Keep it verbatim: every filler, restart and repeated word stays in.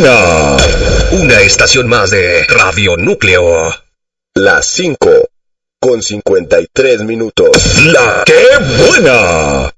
buena! Una estación más de Radio Núcleo. Las cinco con cincuenta y tres minutos. ¡La que buena!